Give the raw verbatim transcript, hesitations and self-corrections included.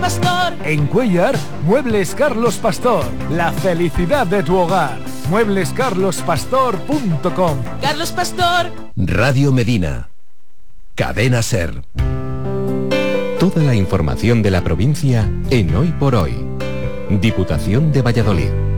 Pastor. En Cuéllar, Muebles Carlos Pastor. La felicidad de tu hogar. muebles carlos pastor punto com. Carlos Pastor. Radio Medina. Cadena Ser. Toda la información de la provincia en Hoy por Hoy. Diputación de Valladolid.